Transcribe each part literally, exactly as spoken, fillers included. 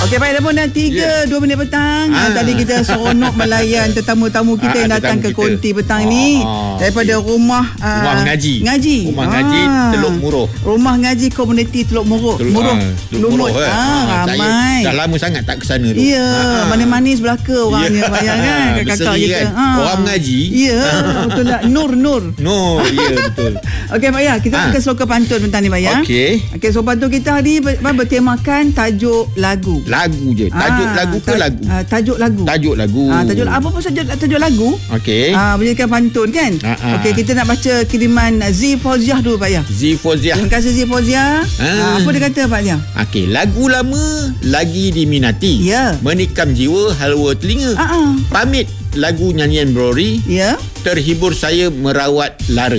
Okey, baik, dah pun dah tiga, yeah. dua minit petang. Ah. Tadi kita seronok melayan tetamu-tamu kita Ah, yang datang ke tetamu kita. konti petang ni. Ah, Daripada okay. rumah uh, Rumah Ngaji. Ngaji. Rumah Ngaji, Teluk Muruh. Rumah Ngaji Komuniti Teluk Muruh. Teluk Muruh. ah, Teluk Muruh. Ah, eh. Ah, ramai. Saya dah lama sangat tak ke sana tu. Ya, Ah. manis-manis belaka orangnya, Ya. bayang kan, kakak Berseri kita. kan? Ah. Orang mengaji. Ya, betul lah. Nur, Nur. No, ya betul. Okey, Pak Ya, kita Ah. akan slogan pantun petang ni, Pak Ya. Okey. Okey, so pantun kita hari ber- bertemakan tajuk lagu. Lagu je. Tajuk Ah, lagu ke taj- lagu? ah, tajuk lagu. Tajuk lagu. Ah, tajuk apa pun saja tajuk lagu. Okey. Ah, menjadikan pantun kan? Ah, ah. Okey, kita nak baca kiriman Z Fauziah dulu, Pak Ya. Z Fauziah. Terima kasih Z Fauziah. Ah. Ah, apa dia kata, Pak Ya? Okey, lagu lama lagi diminati. Ya. Menikam jiwa halwa telinga. Ah, ah. Pamit lagu nyanyian Brori. Ya. Terhibur saya merawat lara.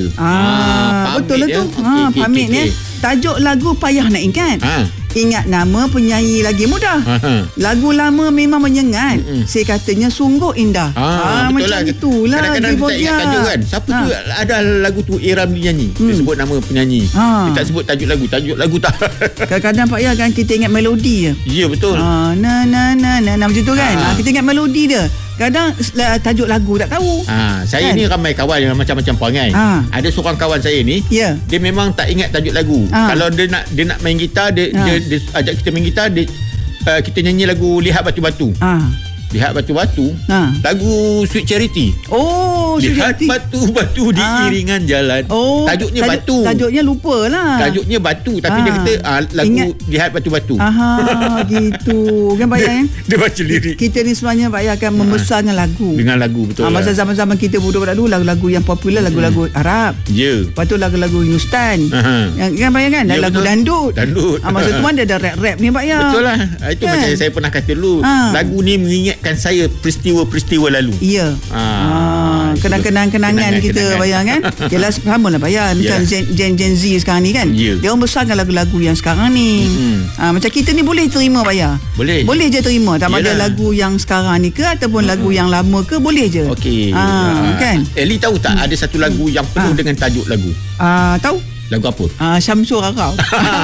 Ah, betul lah ya. tu. Okey, Ah, okey, pamit okey, ni. okey. Tajuk lagu payah nak ingat. Ah. Ingat nama penyanyi lagi mudah. Ha. Lagu lama memang menyengat. Mm-mm. Saya katanya sungguh indah. Ah, betul macam lah. itulah. Kadang-kadang kita ingat tajuk kan. Siapa Ah. tu ada lagu tu Iram dinyanyi. Hmm. Dia sebut nama penyanyi. Ah. Dia tak sebut tajuk lagu. Tajuk lagu tak. Kadang-kadang Pak Ya kan kita ingat melodi je. Ya betul. Ah, na na na na, na macam tu kan. Ah. Ah. Kita ingat melodi dia. Kadang uh, tajuk lagu tak tahu. Ha, saya Kan? ni ramai kawan yang macam-macam perangai. Ah. Ada seorang kawan saya ni, Ya. dia memang tak ingat tajuk lagu. Ah. Kalau dia nak dia nak main gitar, dia, Ah. dia, dia ajak kita main gitar, dia, uh, kita nyanyi lagu Lihat Batu-Batu. Ah. Lihat Batu-Batu. Ah. Lagu Sweet Charity. Oh, Lihat Sujati. batu-batu di Ah. iringan jalan. Oh, Tajuknya tajuk, batu. Tajuknya lupa lah. Tajuknya batu tapi Ah. dia kata ah, lagu Ingat. Lihat Batu-Batu. Aha, gitu. Kan Pak Ya kan? Dia baca lirik Kita ni sebenarnya Pak Ya akan membesarkan lagu. dengan lagu betul. Ah, masa zaman-zaman kita budak-budak dulu lagu-lagu yang popular, lagu-lagu Arab. Ya. Lepas tu lagu-lagu Hindustan. Aha. Yang kan Pak Ya kan? Dan Ya, lagu betul. dandut. Dandut. Ah, masa tu kan dia ada rap-rap ni Pak Ya. Betul lah. Itu Kan? macam saya pernah kata dulu. Ah. Lagu ni mengingatkan saya peristiwa-peristiwa lalu. Ya. Ah, Ah, kenang-kenang-kenangan kita kenangan-kenangan. bayang kan. Yalah sama lah bayang macam Yalah. Gen, Gen Gen Z sekarang ni kan. Ya. Dia orang besarkan lagu-lagu yang sekarang ni. Mm-mm. Ah, macam kita ni boleh terima bayang. Boleh. Boleh je terima. Tak ada Yalah. lagu yang sekarang ni ke ataupun lagu yang lama ke boleh je. Okey. Ah, kan? Eli tahu tak ada satu lagu yang penuh Ah. dengan tajuk lagu. Ah, tahu? Lagu apa? Ah, Syamsul Rarau.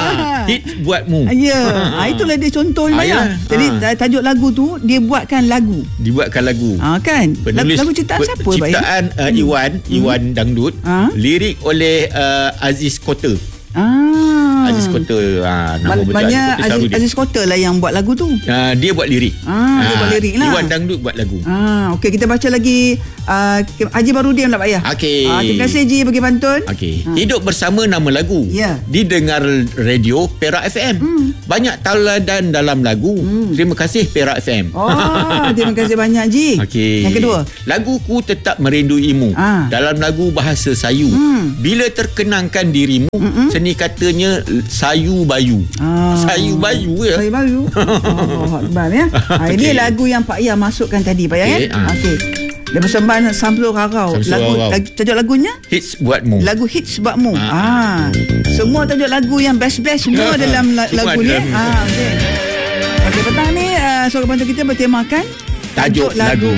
Hits buatmu. Ya, ah, itulah dia contoh ni Ah, bayang. yalah. Jadi Ah. tajuk lagu tu dia buatkan lagu. Dibuatkan lagu. Ah, kan? Lagu, Penulis lagu ciptaan pe- siapa bayang? Ciptaan uh, Iwan, Iwan Dangdut. Ah. Lirik oleh uh, Aziz Kota. Ah. Aziz Kota. Ah, nama Ba- betul Banyak Aziz Kota Aziz, Sarudin. Aziz Kota lah yang buat lagu tu. Uh, dia buat lirik. Ah, dia buat lirik lah. Iwan Dangdut buat lagu. Ah, okey kita baca lagi uh, Haji Barudin lah Pak Ya. Okey. Ah, terima kasih Haji bagi pantun. Okey. Ah. Hidup bersama nama lagu. Ya. Didengar radio Perak F M. Hmm. Banyak tauladan dalam lagu. Hmm. Terima kasih Perak F M. Oh, terima kasih banyak Haji. Okey. Yang kedua. Laguku tetap merinduimu. Ah. Dalam lagu bahasa Sayu. Hmm. Bila terkenangkan dirimu, Mm-mm. seni katanya Sayu Bayu. Ah. Sayu Bayu ya. Sayu Bayu. Oh, Akbar ya. Ah, ini Okey. lagu yang Pak Ya masukkan tadi Pak Ya Okey, kan? ah. Okey. Dia persembahan Samsul Rarau. Samsul Lagu, Rarau. lagu tajuk lagunya? Hits buatmu. Lagu hits sebabmu. Ah. Ah. Semua tajuk lagu yang best-best semua dalam la- Semua lagu ni. ada. Ah, okey. Okey, petang ni uh, suara bantu kita bertemakan Tajuk lagu.